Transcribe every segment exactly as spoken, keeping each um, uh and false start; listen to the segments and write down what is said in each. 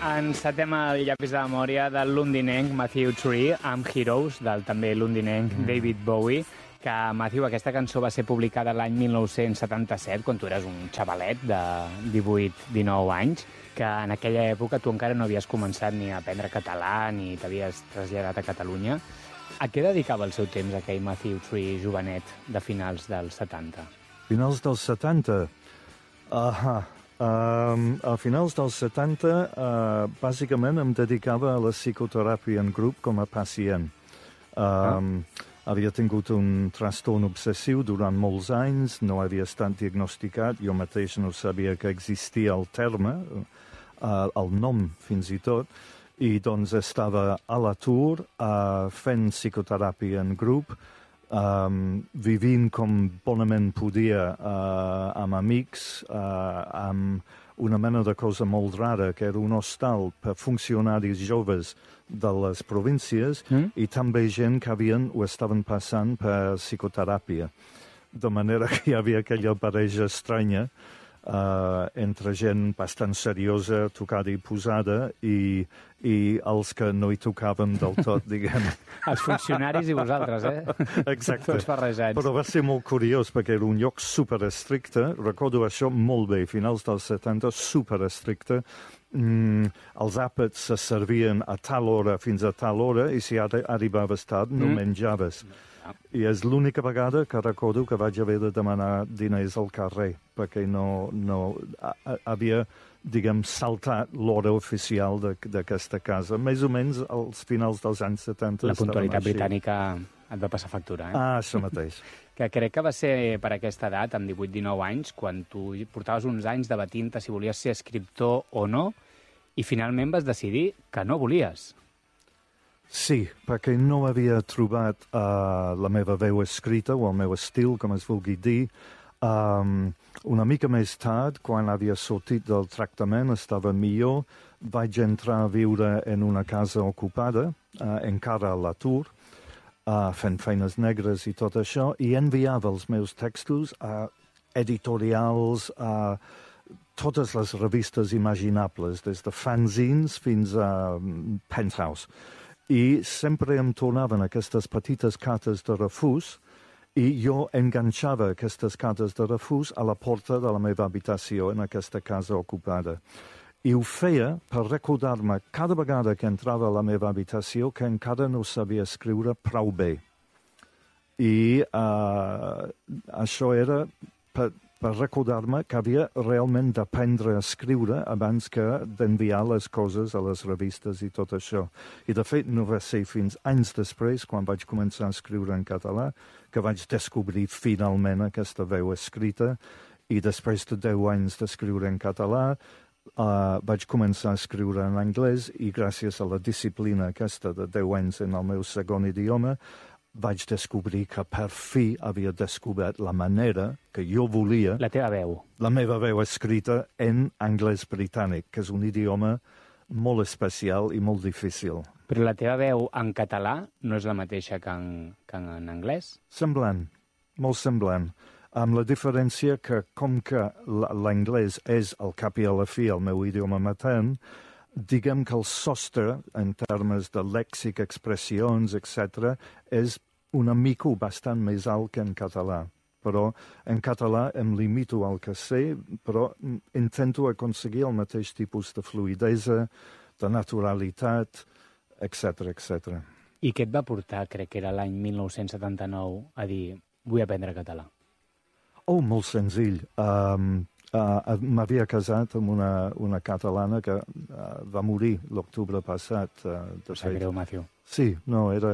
Encetem el llapis de memòria del londinenc Matthew Tree amb Heroes, del també londinenc mm. David Bowie, que, Matthew, aquesta cançó va ser publicada l'any mil nou-cents setanta-set, quan tu eres un xavalet de divuit dinou anys, que en aquella època tu encara no havies començat ni a aprendre català ni t'havies traslladat a Catalunya. A què dedicava el seu temps aquell Matthew Tree jovenet de finals dels setanta? Finals dels setanta? Ahà. Um, a finals dels setanta, uh, bàsicament em dedicava a la psicoteràpia en grup com a pacient. Um, ah. Havia tingut un trastorn obsessiu durant molts anys, no havia estat diagnosticat, jo mateix no sabia que existia el terme, uh, el nom fins i tot, i doncs estava a l'atur, uh, fent psicoteràpia en grup, um, vivint com bonament podia uh, amb amics, uh, amb una mena de cosa molt rara, que era un hostal per funcionaris joves de les províncies mm? i també gent que havien o estaven passant per psicoteràpia. De manera que hi havia aquella barreja estranya Uh, entre gent bastant seriosa, tocada i posada, i, i els que no hi tocàvem del tot, diguem. Els funcionaris i vosaltres, eh? Exacte. Tots barrejats. Però va ser molt curiós, perquè era un lloc superestricte, recordo això molt bé, finals dels setanta, superestricte. Mm, els àpats se servien a tal hora fins a tal hora, i si ara arribaves tard no mm. menjaves. I és l'única vegada que recordo que vaig haver de demanar diners al carrer, perquè no, no a, a, havia, diguem, saltat l'hora oficial d'aquesta casa. Més o menys als finals dels anys setanta. La puntualitat britànica et va passar factura, eh? Ah, això mateix. Que crec que va ser per aquesta edat, amb divuit dinou anys, quan tu portaves uns anys debatint-te si volies ser escriptor o no, i finalment vas decidir que no volies. Sí, perquè no havia trobat uh, la meva veu escrita o el meu estil, com es vulgui dir. Um, una mica més tard, quan havia sortit del tractament, estava millor, vaig entrar a viure en una casa ocupada, uh, encara a l'atur, uh, fent feines negres i tot això, i enviava els meus textos a editorials, a totes les revistes imaginables, des de fanzines fins a Penthouse. I sempre em tornaven aquestes petites cartes de refús i jo enganxava aquestes cartes de refús a la porta de la meva habitació en aquesta casa ocupada. I ho feia per recordar-me cada vegada que entrava a la meva habitació que encara no sabia escriure prou bé. I uh, això era per, per recordar-me que havia realment d'aprendre a escriure abans que d'enviar les coses a les revistes i tot això. I de fet no va ser fins anys després, quan vaig començar a escriure en català, que vaig descobrir finalment aquesta veu escrita, i després de deu anys d'escriure en català, uh, vaig començar a escriure en anglès, i gràcies a la disciplina aquesta de deu anys en el meu segon idioma, vaig descobrir que per fi havia descobert la manera que jo volia... La teva veu. La meva veu escrita en anglès britànic, que és un idioma molt especial i molt difícil. Però la teva veu en català no és la mateixa que en, que en anglès? Semblant, molt semblant. Amb la diferència que, com que l'anglès és, al cap i a la fi, el meu idioma matern, diguem que el sostre, en termes de lèxic, expressions, etcètera, és una mica bastant més alt que en català. Però en català em limito al que sé, però intento aconseguir el mateix tipus de fluidesa, de naturalitat, etcètera, etcètera. I què et va portar, crec que era l'any mil nou-cents setanta-nou, a dir, vull aprendre català? Oh, molt senzill. Um, Uh, m'havia casat amb una, una catalana que uh, va morir l'octubre passat. Uh, de Sap greu, Matthew. Sí, no, era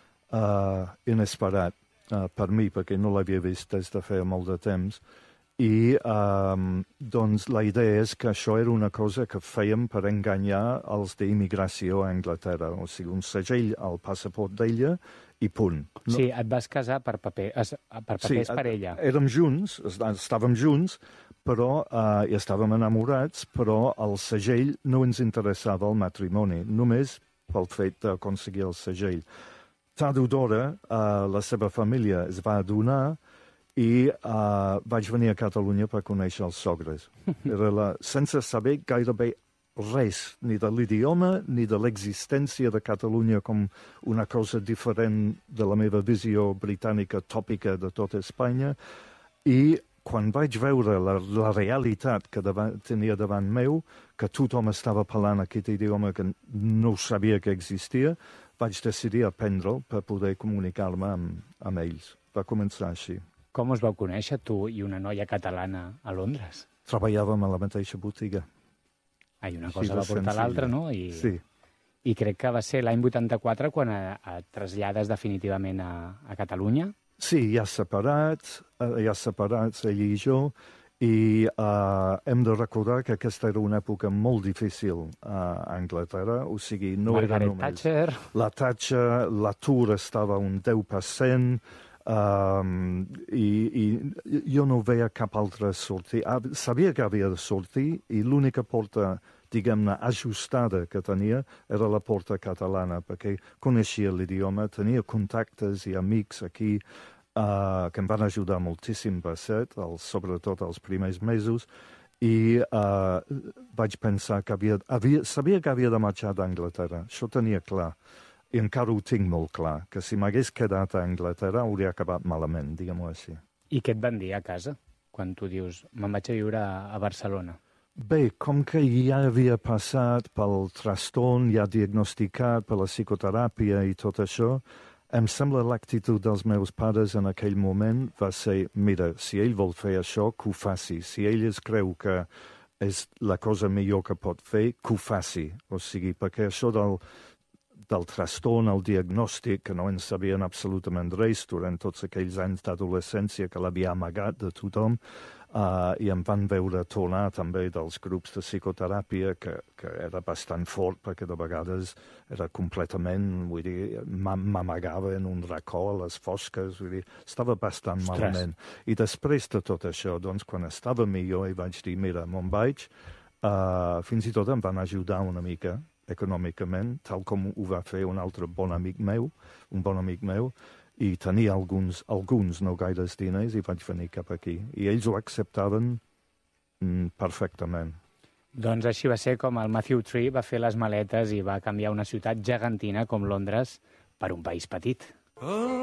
uh, inesperat uh, per mi, perquè no l'havia vist des de feia molt de temps. I um, doncs la idea és que això era una cosa que fèiem per enganyar els d'immigració a Anglaterra, o sigui, un segell al passaport d'ella i punt. No? Sí, et vas casar per, paper, per papers sí, per ella. Érem junts, estàvem junts, però uh, i estàvem enamorats, però el segell no ens interessava el matrimoni, només pel fet d'aconseguir el segell. Tard o d'hora, uh, la seva família es va adonar i uh, vaig venir a Catalunya per conèixer els sogres. Era la, sense saber gairebé res, ni de l'idioma ni de l'existència de Catalunya com una cosa diferent de la meva visió britànica tòpica de tota Espanya, i quan vaig veure la, la realitat que davant, tenia davant meu, que tothom estava parlant aquest idioma que no sabia que existia, vaig decidir aprendre'l per poder comunicar-me amb, amb ells. Va començar així. Com us vau conèixer, tu i una noia catalana a Londres? Treballàvem a la mateixa botiga. Ai, una cosa va portar l'altra, no? I, sí. I crec que va ser l'any vuitanta-quatre quan et trasllades definitivament a, a Catalunya. Sí, ja separats, ja separats, ell i jo, i uh, hem de recordar que aquesta era una època molt difícil a Anglaterra, o sigui, no Margaret era només... Thatcher. La Thatcher, l'atur estava un deu per cent, um, i, i jo no veia cap altra sortida. Sabia que havia de sortir, i l'única porta, diguem-ne, ajustada que tenia era la porta catalana, perquè coneixia l'idioma, tenia contactes i amics aquí uh, que em van ajudar moltíssim, per cert, els, sobretot els primers mesos, i uh, vaig pensar que havia, havia, sabia que havia de marxar d'Anglaterra, això tenia clar, i encara ho tinc molt clar, que si m'hagués quedat a Anglaterra hauria acabat malament, diguem-ho així. I què et van dir a casa, quan tu dius, me'n vaig a viure a, a Barcelona? Bé, com que ja havia passat pel trastorn, ja diagnosticat per la psicoteràpia i tot això, em sembla l'actitud dels meus pares en aquell moment va ser, mira, si ell vol fer això, que ho faci. Si ell es creu que és la cosa millor que pot fer, que ho faci. O sigui, perquè això del, del trastorn, el diagnòstic, que no en sabien absolutament res durant tots aquells anys d'adolescència que l'havia amagat de tothom, Uh, i em van veure tornar també dels grups de psicoteràpia, que, que era bastant fort, perquè de vegades era completament, vull dir, m'amagava en un racó a les fosques, vull dir, estava bastant Ostres. malament. I després de tot això, doncs, quan estava millor, i vaig dir, mira, me'n vaig, uh, fins i tot em van ajudar una mica econòmicament, tal com ho va fer un altre bon amic meu, un bon amic meu, i tenia alguns, alguns no gaires diners, i vaig venir cap aquí. I ells ho acceptaven mm, perfectament. Doncs així va ser com el Matthew Tree va fer les maletes i va canviar una ciutat gegantina com Londres per un país petit. Oh.